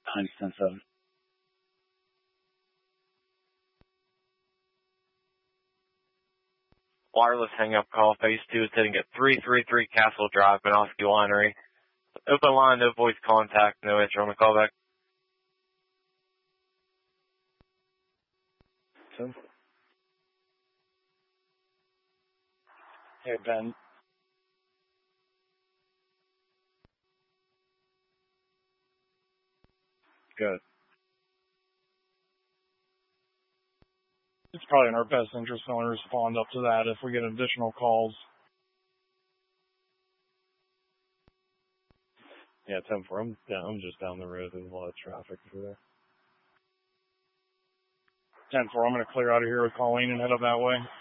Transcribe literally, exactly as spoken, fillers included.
behind ten seven. Wireless hang-up call, phase two is sitting at three three three Castle Drive, Benoski Winery. Open line, no voice contact, no answer on the callback. So, hey, Ben. Good. It's probably in our best interest to only respond up to that if we get additional calls. Yeah, ten four. I'm down. I'm just down the road. There's a lot of traffic through there. ten four. I'm going to clear out of here with Colleen and head up that way.